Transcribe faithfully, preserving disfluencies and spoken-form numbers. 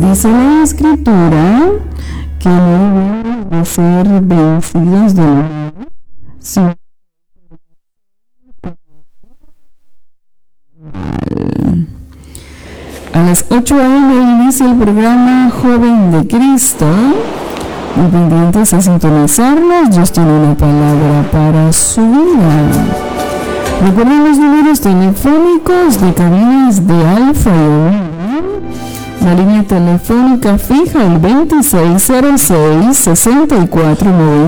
Dice la Escritura que no debemos de ser vencidos del mal, sino a las ocho eme inicia el programa Joven de Cristo. Muy pendientes a sintonizarnos. Dios tiene una palabra para su vida. Recuerden los números telefónicos de cabinas de Alfa y Omega. La línea telefónica fija el veintiséis cero seis, sesenta y cuatro noventa.